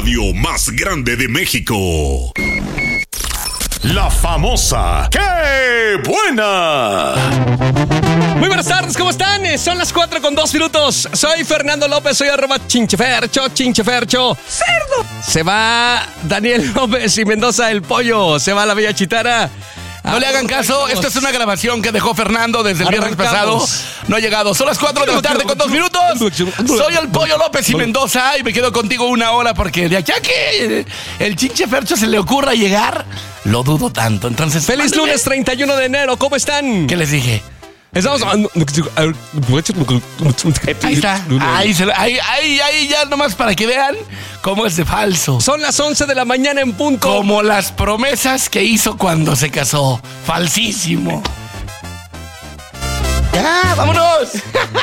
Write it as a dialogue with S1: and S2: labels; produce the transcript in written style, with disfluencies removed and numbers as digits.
S1: radio más grande de México. La famosa ¡Qué buena!
S2: Muy buenas tardes, ¿cómo están? Son las 4:02. Soy Fernando López, soy @chinchefercho. ¡Cerdo! Se va Daniel López y Mendoza, el pollo. Se va la bella Chitara.
S3: No le hagan caso, esto es una grabación que dejó Fernando desde el viernes pasado. No ha llegado, son las 4 de la tarde con 2 minutos. Soy el Pollo López y Mendoza y me quedo contigo una hora porque de aquí a que el Chinche Fercho se le ocurra llegar, lo dudo tanto. Entonces,
S2: ¡Feliz
S3: mándeme.
S2: lunes 31 de enero! ¿Cómo están?
S3: ¿Qué les dije?
S2: Estamos...
S3: Ahí está, ahí ya nomás para que vean cómo es de falso.
S2: Son las 11 de la mañana en punto.
S3: Como las promesas que hizo cuando se casó. Falsísimo. ¡Ya, vámonos!